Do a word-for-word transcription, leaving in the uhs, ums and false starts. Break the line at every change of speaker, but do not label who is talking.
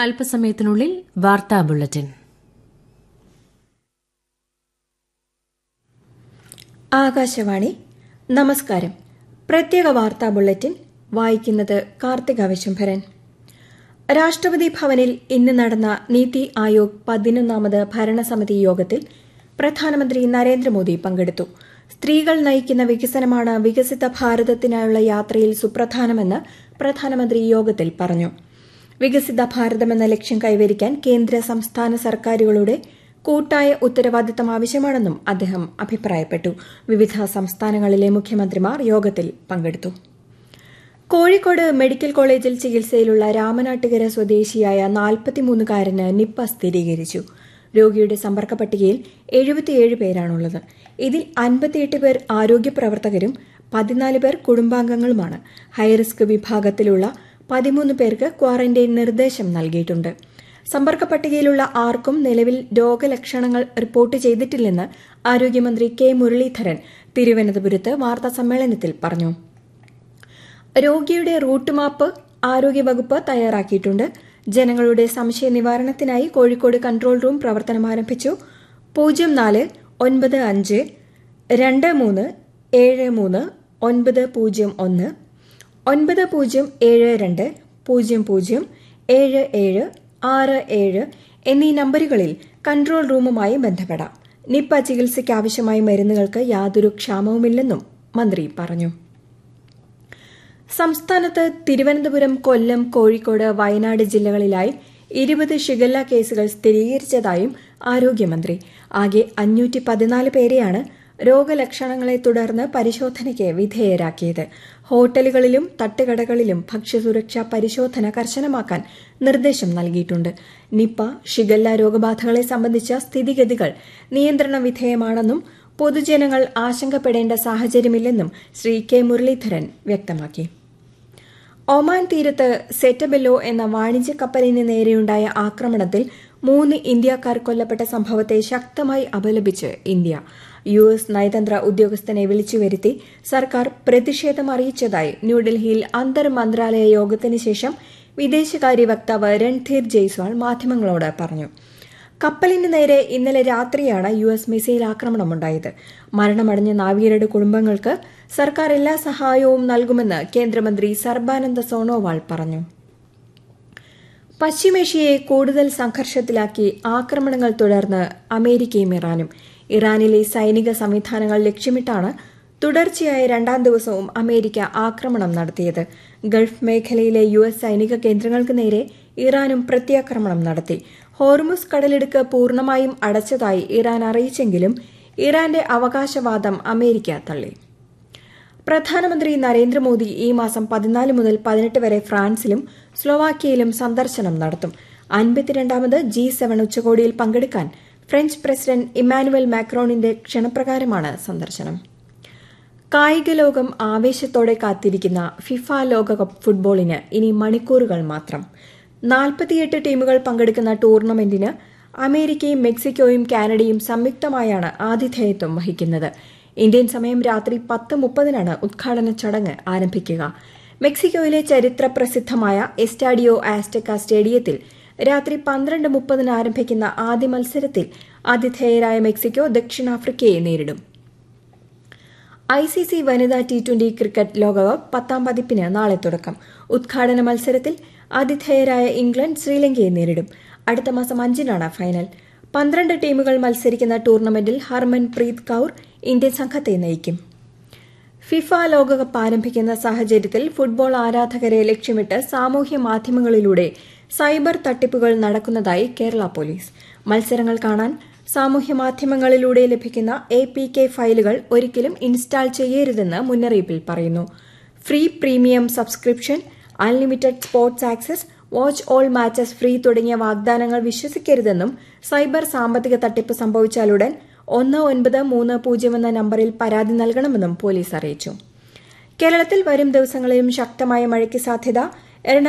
അല്പസമയത്തിനുള്ളിൽ വാർത്താ ബുള്ളറ്റിൻ.
ആകാശവാണി. നമസ്കാരം. പ്രത്യേക വാർത്താ ബുള്ളറ്റിൻ വായിക്കുന്നത് കാർത്തിക വിശംഭരൻ. രാഷ്ട്രപതി ഭവനിൽ ഇന്ന് നടന്ന നീതി ആയോഗ് പതിനൊന്നാമത് ഭരണസമിതി യോഗത്തിൽ പ്രധാനമന്ത്രി നരേന്ദ്രമോദി പങ്കെടുത്തു. സ്ത്രീകൾ നയിക്കുന്ന വികസനമാണ് വികസിത ഭാരതത്തിനായുള്ള യാത്രയിൽ സുപ്രധാനമെന്ന് പ്രധാനമന്ത്രി യോഗത്തിൽ പറഞ്ഞു. വികസിത ഭാരതമെന്ന ലക്ഷ്യം കൈവരിക്കാൻ കേന്ദ്ര സംസ്ഥാന സർക്കാരുകളുടെ കൂട്ടായ ഉത്തരവാദിത്തം ആവശ്യമാണെന്നും അദ്ദേഹം അഭിപ്രായപ്പെട്ടു. വിവിധ സംസ്ഥാനങ്ങളിലെ മുഖ്യമന്ത്രിമാർ യോഗത്തിൽ പങ്കെടുത്തു. കോഴിക്കോട് മെഡിക്കൽ കോളേജിൽ ചികിത്സയിലുള്ള രാമനാട്ടുകര സ്വദേശിയായ നാൽപ്പത്തിമൂന്നുകാരന് നിപ്പ സ്ഥിരീകരിച്ചു. രോഗിയുടെ സമ്പർക്ക പട്ടികയിൽ എഴുപത്തിയേഴ് പേരാണുള്ളത്. ഇതിൽ അൻപത്തിയെട്ട് പേർ ആരോഗ്യപ്രവർത്തകരും പതിനാല് പേർ കുടുംബാംഗങ്ങളുമാണ്. ഹൈറിസ്ക് വിഭാഗത്തിലുള്ള പതിമൂന്ന് പേർക്ക് ക്വാറന്റൈൻ നിർദ്ദേശം നൽകിയിട്ടുണ്ട്. സമ്പർക്ക പട്ടികയിലുള്ള ആർക്കും നിലവിൽ രോഗലക്ഷണങ്ങൾ റിപ്പോർട്ട് ചെയ്തിട്ടില്ലെന്ന് ആരോഗ്യമന്ത്രി കെ മുരളീധരൻ തിരുവനന്തപുരത്ത് വാർത്താസമ്മേളനത്തിൽ പറഞ്ഞു. രോഗിയുടെ റൂട്ട് മാപ്പ് ആരോഗ്യവകുപ്പ് തയ്യാറാക്കിയിട്ടുണ്ട്. ജനങ്ങളുടെ സംശയ നിവാരണത്തിനായി കോഴിക്കോട് കൺട്രോൾ റൂം പ്രവർത്തനം ആരംഭിച്ചു. പൂജ്യം നാല് ഒൻപത് അഞ്ച് രണ്ട് മൂന്ന് ഏഴ് മൂന്ന് ഒൻപത് പൂജ്യം ഒന്ന് ഒൻപത് പൂജ്യം ഏഴ് രണ്ട് പൂജ്യം പൂജ്യം ഏഴ് ഏഴ് ആറ് ഏഴ് എന്നീ നമ്പറുകളിൽ കൺട്രോൾ റൂമുമായി ബന്ധപ്പെടാം. നിപ്പ ചികിത്സയ്ക്കാവശ്യമായ മരുന്നുകൾക്ക് യാതൊരു ക്ഷാമവുമില്ലെന്നും മന്ത്രി പറഞ്ഞു. സംസ്ഥാനത്ത് തിരുവനന്തപുരം, കൊല്ലം, കോഴിക്കോട്, വയനാട് ജില്ലകളിലായി ഇരുപത് ഷിഗല്ല കേസുകൾ സ്ഥിരീകരിച്ചതായും ആരോഗ്യമന്ത്രി. ആകെ അഞ്ഞൂറ്റി പതിനാല് പേരെയാണ് രോഗലക്ഷണങ്ങളെ തുടർന്ന് പരിശോധനയ്ക്ക് വിധേയരാക്കിയത്. ഹോട്ടലുകളിലും തട്ടുകടകളിലും ഭക്ഷ്യസുരക്ഷാ പരിശോധന കർശനമാക്കാൻ നിർദ്ദേശം നൽകിയിട്ടുണ്ട്. നിപ്പ, ഷിഗല്ല രോഗബാധകളെ സംബന്ധിച്ച സ്ഥിതിഗതികൾ നിയന്ത്രണ വിധേയമാണെന്നും പൊതുജനങ്ങൾ ആശങ്കപ്പെടേണ്ട സാഹചര്യമില്ലെന്നും ശ്രീ കെ മുരളീധരൻ വ്യക്തമാക്കി. ഒമാൻ തീരത്ത് സെറ്റബെല്ലോ എന്ന വാണിജ്യ കപ്പലിന് നേരെയുണ്ടായ ആക്രമണത്തിൽ മൂന്ന് ഇന്ത്യക്കാർ കൊല്ലപ്പെട്ട സംഭവത്തെ ശക്തമായി അപലപിച്ച് ഇന്ത്യ. യു എസ് നയതന്ത്ര ഉദ്യോഗസ്ഥനെ വിളിച്ചുവരുത്തി സർക്കാർ പ്രതിഷേധം അറിയിച്ചതായി ന്യൂഡൽഹിയിൽ അന്തർ മന്ത്രാലയ യോഗത്തിന് ശേഷം വിദേശകാര്യ വക്താവ് രൺധീർ ജയ്സ്വാൾ മാധ്യമങ്ങളോട് പറഞ്ഞു. കപ്പലിന് നേരെ ഇന്നലെ രാത്രിയാണ് യു എസ് മിസൈൽ ആക്രമണമുണ്ടായത്. മരണമടഞ്ഞ നാവികരുടെ കുടുംബങ്ങൾക്ക് സർക്കാർ എല്ലാ സഹായവും നൽകുമെന്ന് കേന്ദ്രമന്ത്രി സർബാനന്ദ സോണോവാൾ പറഞ്ഞു. പശ്ചിമേഷ്യയെ കൂടുതൽ സംഘർഷത്തിലാക്കി ആക്രമണങ്ങൾ തുടർന്ന് അമേരിക്കയും ഇറാനും. ഇറാനിലെ സൈനിക സംവിധാനങ്ങൾ ലക്ഷ്യമിട്ടാണ് തുടർച്ചയായ രണ്ടാം ദിവസവും അമേരിക്ക ആക്രമണം നടത്തിയത്. ഗൾഫ് മേഖലയിലെ യു എസ് സൈനിക കേന്ദ്രങ്ങൾക്ക് നേരെ ഇറാനും പ്രത്യാക്രമണം നടത്തി. ഹോർമുസ് കടലിടുക്ക് പൂർണ്ണമായും അടച്ചതായി ഇറാൻ അറിയിച്ചെങ്കിലും ഇറാന്റെ അവകാശവാദം അമേരിക്ക തള്ളി. പ്രധാനമന്ത്രി നരേന്ദ്രമോദി ഈ മാസം പതിനാല് മുതൽ പതിനെട്ട് വരെ ഫ്രാൻസിലും സ്ലോവാക്യയിലും സന്ദർശനം നടത്തും. അൻപത്തിരണ്ടാമത് ജി സെവൻ ഉച്ചകോടിയിൽ പങ്കെടുക്കാൻ ഫ്രഞ്ച് പ്രസിഡന്റ് ഇമ്മാനുവൽ മാക്രോണിന്റെ ക്ഷണപ്രകാരമാണ് സന്ദർശനം. കായിക ലോകം ആവേശത്തോടെ കാത്തിരിക്കുന്ന ഫിഫ ലോകകപ്പ് ഫുട്ബോളിന് ഇനി മണിക്കൂറുകൾ മാത്രം. നാൽപ്പത്തിയെട്ട് ടീമുകൾ പങ്കെടുക്കുന്ന ടൂർണമെന്റിന് അമേരിക്കയും മെക്സിക്കോയും കാനഡയും സംയുക്തമായാണ് ആതിഥേയത്വം വഹിക്കുന്നത്. ഇന്ത്യൻ സമയം രാത്രി പത്ത് മുപ്പതിനാണ് ഉദ്ഘാടന ചടങ്ങ് ആരംഭിക്കുക. മെക്സിക്കോയിലെ ചരിത്ര പ്രസിദ്ധമായ എസ്റ്റാഡിയോ ആസ്റ്റക്ക സ്റ്റേഡിയത്തിൽ രാത്രി പന്ത്രണ്ട് മുപ്പതിന് ആരംഭിക്കുന്ന ആദ്യ മത്സരത്തിൽ ആതിഥേയരായ മെക്സിക്കോ ദക്ഷിണാഫ്രിക്കയെ നേരിടും. ഐ സി സി വനിതാ ടി ട്വന്റി ക്രിക്കറ്റ് ലോകകപ്പ് പത്താം പതിപ്പിന് നാളെ തുടക്കം. ഉദ്ഘാടന മത്സരത്തിൽ ആതിഥേയരായ ഇംഗ്ലണ്ട് ശ്രീലങ്കയെ നേരിടും. അടുത്ത മാസം അഞ്ചിനാണ് ഫൈനൽ. പന്ത്രണ്ട് ടീമുകൾ മത്സരിക്കുന്ന ടൂർണമെന്റിൽ ഹർമൻ പ്രീത് കൌർ ഇന്ത്യൻ സംഘത്തെ നയിക്കും. ഫിഫ ലോകകപ്പ് ആരംഭിക്കുന്ന സാഹചര്യത്തിൽ ഫുട്ബോൾ ആരാധകരെ ലക്ഷ്യമിട്ട് സാമൂഹ്യ മാധ്യമങ്ങളിലൂടെ സൈബർ തട്ടിപ്പുകൾ നടക്കുന്നതായി കേരള പോലീസ്. മത്സരങ്ങൾ കാണാൻ സാമൂഹ്യ മാധ്യമങ്ങളിലൂടെ ലഭിക്കുന്ന എ പി കെ ഫയലുകൾ ഒരിക്കലും ഇൻസ്റ്റാൾ ചെയ്യരുതെന്ന് മുന്നറിയിപ്പിൽ പറയുന്നു. Free premium subscription, unlimited sports access, watch all matches free തുടങ്ങിയ വാഗ്ദാനങ്ങൾ വിശ്വസിക്കരുതെന്നും സൈബർ സാമ്പത്തിക തട്ടിപ്പ് സംഭവിച്ചാലുടൻ ഒന്ന് ഒൻപത് മൂന്ന് പൂജ്യം എന്ന നമ്പറിൽ പരാതി നൽകണമെന്നും പോലീസ് അറിയിച്ചു. കേരളത്തിൽ വരും ദിവസങ്ങളിലും ശക്തമായ മഴയ്ക്ക് സാധ്യത.